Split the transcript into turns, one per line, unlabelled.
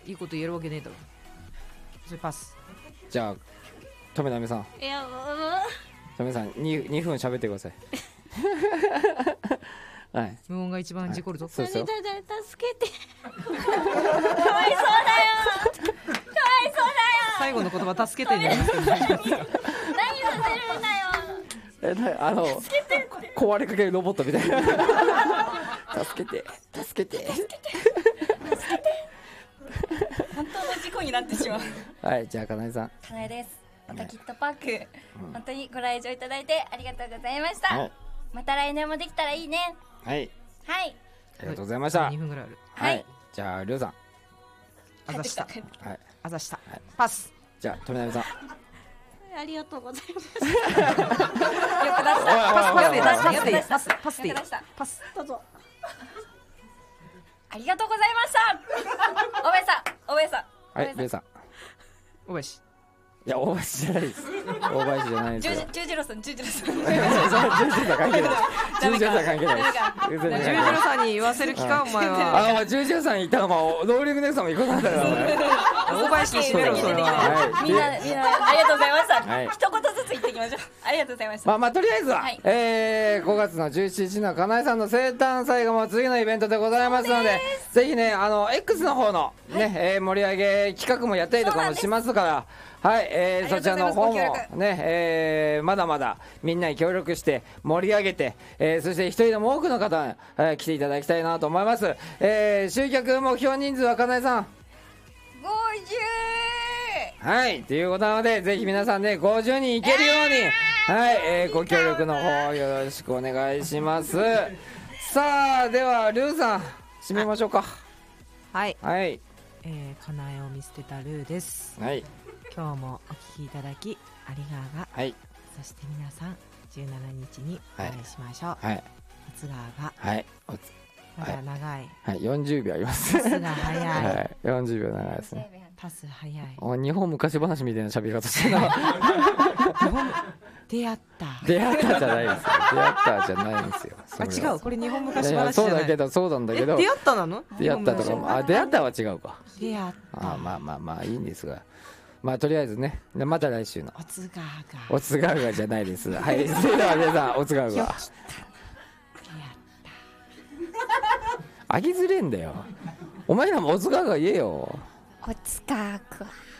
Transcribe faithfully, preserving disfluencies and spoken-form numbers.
いいこと言えるわけねえだろ。それパス。
じゃあとめなめさん、
いや、
とめさん 2, 2分喋ってください。はい、
無音が一番事故るぞ。
そうですよ。
助けて。かわいそうだよ。かわいそうだよ。
最後の言葉助けてね。
何させるんだよ。
えなあの壊れかけるロボットみたいな。助けて助けて
本当の事故になってしまう。
はい、じゃあかなえさん。
かなえです。またきっとパーク、うん、本当にご来場いただいてありがとうございました、はい、また来年もできたらいいね。
はい
はい
ありがとうございました。
にふんぐらいある。
はい、はい、じゃありょうさん。
あざした。
はい、
あざした、
はい、
パス。
じゃあとめなめさん。
ありがとうございました。よく出した。
パスパスでパスでパスパスでパス。
どうぞ。ありがとうございました。おべさん、おべさん。
はい、べさん。
おべし。
いや、大林じゃないです。大林じゃないですよ。
十次郎さん、十次郎さん。
十次郎さん関係ない。十次郎さん関係ない。
十次郎さんに言わせる気かお前は。
あ、十次郎さんいたらまあローリングネクさんも行こうなんだよ。
大林に締めろそれは。
みんなみんなありがとうございました。一言ずつ言っていきましょう。ありがとうございました。
まあまあとりあえずはえごがつのじゅうしちにちのかなえさんの生誕祭がもう次のイベントでございますので、ぜひねあの X の方のね盛り上げ企画もやったりとかもしますから。はい、えー、そちらの方もね、えー、まだまだみんなに協力して盛り上げて、えー、そして一人でも多くの方に、えー、来ていただきたいなと思います。えー、集客目標人数はかなえさん
ごじゅう。
はい、ということなのでぜひ皆さんねごじゅうにんいけるように、はい、えー、ご協力の方よろしくお願いします。さあではルーさん締めましょうか。
はい
はい、
えー、かなえを見捨てたルーです。
はい、
今日もお聞きいただきありがが、
はい、
そして皆さんじゅうしちにちにお会いしましょう。
はい、
おつがが、
はい、おつ
まだ長い、
はい、よんじゅうびょうあります。
パスが早い、
はい、よんじゅうびょう長いですね。
パス早い。
お日本昔話みたいな喋り方してるな。
出会った
出会ったじゃないですよ。出会ったじゃないんですよ。
あ違う、これ日本昔話じゃない。
そうだけどそうなんだけど。
出会ったなの？
出会ったとかもあ出会ったは違うか。
出会った。
あまあまあまあいいんですが、まあとりあえずねまた来週の
おつがが
おつががじゃないです。はい、それでは皆さんおつがが。あぎずれんだよ。お前らもおつがが言えよ。
おつがが。